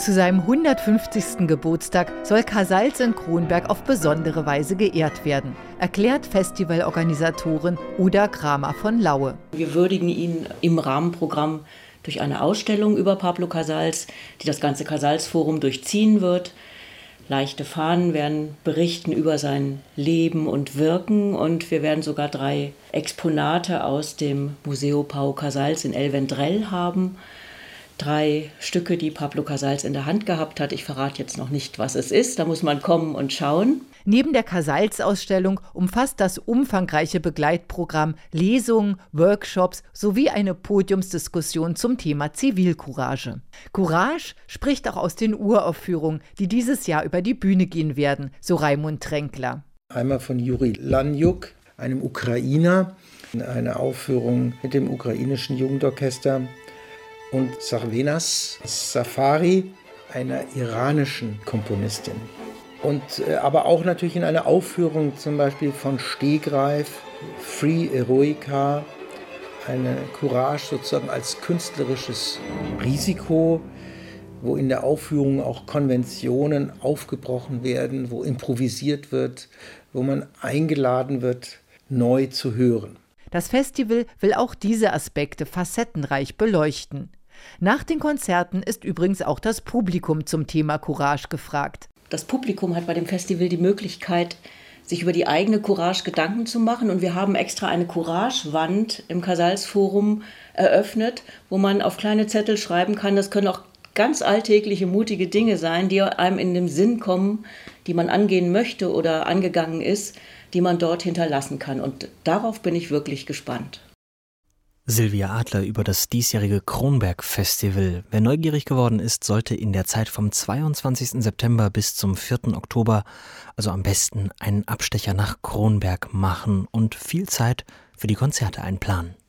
Zu seinem 150. Geburtstag soll Casals in Kronberg auf besondere Weise geehrt werden, erklärt Festivalorganisatorin Uda Kramer von Laue. Wir würdigen ihn im Rahmenprogramm durch eine Ausstellung über Pablo Casals, die das ganze Casals-Forum durchziehen wird. Leichte Fahnen werden berichten über sein Leben und Wirken und wir werden sogar 3 Exponate aus dem Museo Pau Casals in El Vendrell haben. 3 Stücke, die Pablo Casals in der Hand gehabt hat. Ich verrate jetzt noch nicht, was es ist. Da muss man kommen und schauen. Neben der Casals-Ausstellung umfasst das umfangreiche Begleitprogramm Lesungen, Workshops sowie eine Podiumsdiskussion zum Thema Zivilcourage. Courage spricht auch aus den Uraufführungen, die dieses Jahr über die Bühne gehen werden, so Raimund Tränkler. Einmal von Juri Laniuk, einem Ukrainer, eine Aufführung mit dem ukrainischen Jugendorchester, und Sarvenas Safari, einer iranischen Komponistin. Und aber auch natürlich in einer Aufführung zum Beispiel von Stegreif, Free Eroica, eine Courage sozusagen als künstlerisches Risiko, wo in der Aufführung auch Konventionen aufgebrochen werden, wo improvisiert wird, wo man eingeladen wird, neu zu hören. Das Festival will auch diese Aspekte facettenreich beleuchten. Nach den Konzerten ist übrigens auch das Publikum zum Thema Courage gefragt. Das Publikum hat bei dem Festival die Möglichkeit, sich über die eigene Courage Gedanken zu machen. Und wir haben extra eine Courage-Wand im Casals-Forum eröffnet, wo man auf kleine Zettel schreiben kann. Das können auch ganz alltägliche, mutige Dinge sein, die einem in den Sinn kommen, die man angehen möchte oder angegangen ist, die man dort hinterlassen kann. Und darauf bin ich wirklich gespannt. Silvia Adler über das diesjährige Kronberg-Festival. Wer neugierig geworden ist, sollte in der Zeit vom 22. September bis zum 4. Oktober, also am besten einen Abstecher nach Kronberg machen und viel Zeit für die Konzerte einplanen.